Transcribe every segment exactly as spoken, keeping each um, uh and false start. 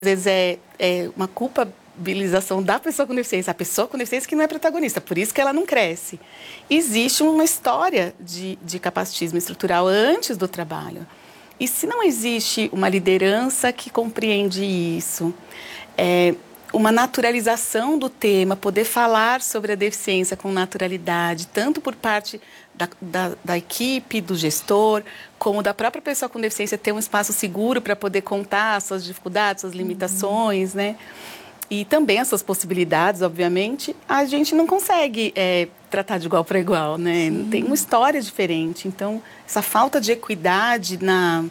vezes é, é uma culpabilização da pessoa com deficiência, a pessoa com deficiência que não é protagonista, por isso que ela não cresce. Existe uma história de, de capacitismo estrutural antes do trabalho. E se não existe uma liderança que compreende isso, é, uma naturalização do tema, poder falar sobre a deficiência com naturalidade, tanto por parte da, da, da equipe, do gestor, como da própria pessoa com deficiência, ter um espaço seguro para poder contar suas dificuldades, suas limitações, uhum. né? E também as suas possibilidades, obviamente, a gente não consegue é, tratar de igual para igual, né? Sim. Tem uma história diferente. Então, essa falta de equidade na,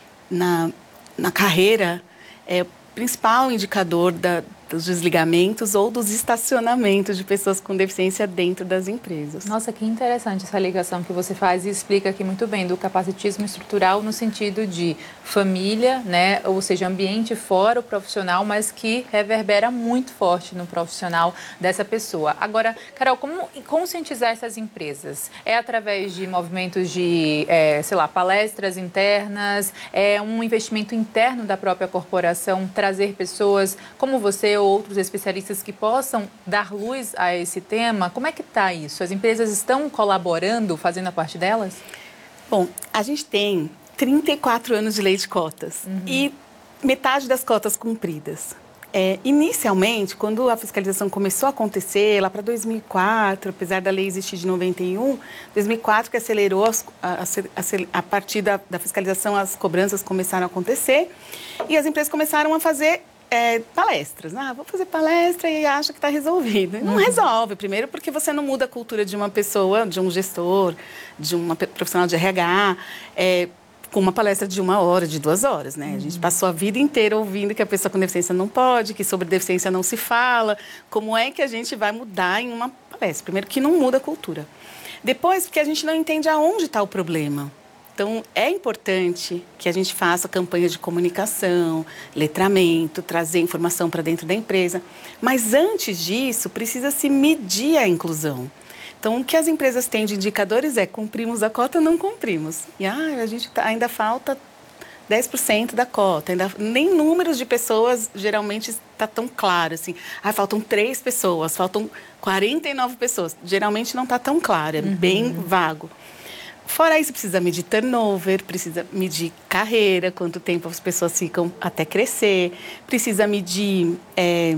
na, na carreira é o principal indicador da, dos desligamentos ou dos estacionamentos de pessoas com deficiência dentro das empresas. Nossa, que interessante essa ligação que você faz e explica aqui muito bem do capacitismo estrutural no sentido de família, né, ou seja, ambiente fora o profissional, mas que reverbera muito forte no profissional dessa pessoa. Agora, Carol, como conscientizar essas empresas? É através de movimentos de, é, sei lá, palestras internas, é um investimento interno da própria corporação, trazer pessoas como você ou outros especialistas que possam dar luz a esse tema? Como é que está isso? As empresas estão colaborando, fazendo a parte delas? Bom, a gente tem trinta e quatro anos de lei de cotas uhum. e metade das cotas cumpridas. É, inicialmente, quando a fiscalização começou a acontecer, lá para dois mil e quatro, apesar da lei existir de noventa e um, dois mil e quatro que acelerou, as, a, a, a partir da, da fiscalização, as cobranças começaram a acontecer e as empresas começaram a fazer É, palestras. Ah, vou fazer palestra e acha que está resolvido. Não uhum. resolve. Primeiro porque você não muda a cultura de uma pessoa, de um gestor, de uma profissional de R H, é, com uma palestra de uma hora, de duas horas, né? Uhum. A gente passou a vida inteira ouvindo que a pessoa com deficiência não pode, que sobre deficiência não se fala. Como é que a gente vai mudar em uma palestra? Primeiro que não muda a cultura. Depois porque a gente não entende aonde está o problema. Então, é importante que a gente faça campanha de comunicação, letramento, trazer informação para dentro da empresa. Mas, antes disso, precisa se medir a inclusão. Então, o que as empresas têm de indicadores é cumprimos a cota ou não cumprimos. E ah, a gente tá, ainda falta dez por cento da cota. Ainda, nem números de pessoas, geralmente, está tão claro. Assim, ah, faltam três pessoas, faltam quarenta e nove pessoas. Geralmente, não está tão claro, é uhum. bem vago. Fora isso, precisa medir turnover, precisa medir carreira, quanto tempo as pessoas ficam até crescer, precisa medir é,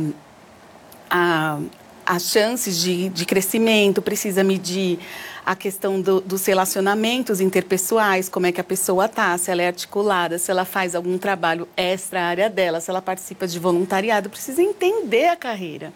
a, as chances de, de crescimento, precisa medir a questão do, dos relacionamentos interpessoais, como é que a pessoa está, se ela é articulada, se ela faz algum trabalho extra área dela, se ela participa de voluntariado, precisa entender a carreira.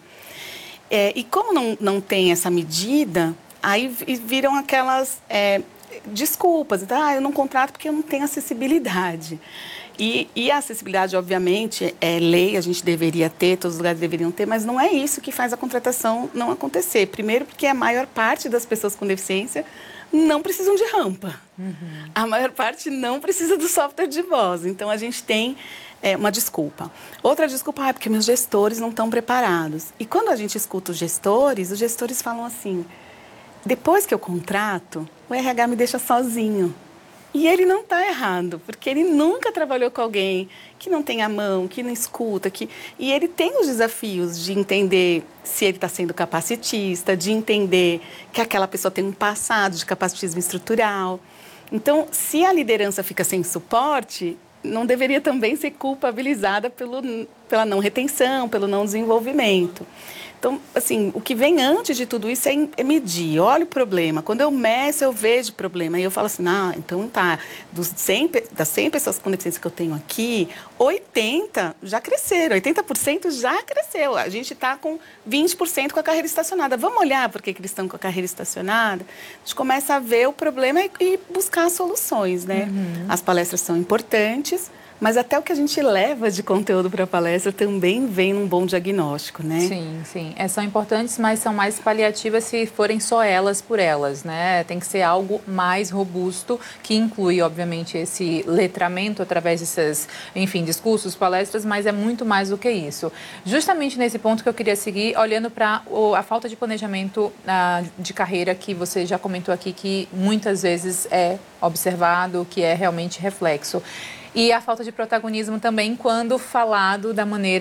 É, e como não, não tem essa medida, aí viram aquelas... É, desculpas, então, ah, eu não contrato porque eu não tenho acessibilidade. E, e a acessibilidade, obviamente, é lei, a gente deveria ter, todos os lugares deveriam ter, mas não é isso que faz a contratação não acontecer. Primeiro, porque a maior parte das pessoas com deficiência não precisam de rampa. Uhum. A maior parte não precisa do software de voz. Então, a gente tem é, uma desculpa. Outra desculpa é porque meus gestores não estão preparados. E quando a gente escuta os gestores, os gestores falam assim... Depois que eu contrato, o R H me deixa sozinho. E ele não está errado, porque ele nunca trabalhou com alguém que não tem a mão, que não escuta. Que... E ele tem os desafios de entender se ele está sendo capacitista, de entender que aquela pessoa tem um passado de capacitismo estrutural. Então, se a liderança fica sem suporte, não deveria também ser culpabilizada pelo, pela não retenção, pelo não desenvolvimento. Então, assim, o que vem antes de tudo isso é, é medir. Olha o problema. Quando eu meço, eu vejo o problema. E eu falo assim, ah, então tá, dos cem, das cem pessoas com deficiência que eu tenho aqui, oitenta já cresceram, oitenta por cento já cresceu. A gente está com vinte por cento com a carreira estacionada. Vamos olhar por que, que eles estão com a carreira estacionada? A gente começa a ver o problema e, e buscar soluções, né? Uhum. As palestras são importantes, mas até o que a gente leva de conteúdo para a palestra também vem num bom diagnóstico, né? Sim, sim. É, são importantes, mas são mais paliativas se forem só elas por elas, né? Tem que ser algo mais robusto, que inclui, obviamente, esse letramento através desses, enfim, discursos, palestras, mas é muito mais do que isso. Justamente nesse ponto que eu queria seguir, olhando para a falta de planejamento ah, de carreira que você já comentou aqui, que muitas vezes é observado, que é realmente reflexo. E a falta de protagonismo também quando falado da maneira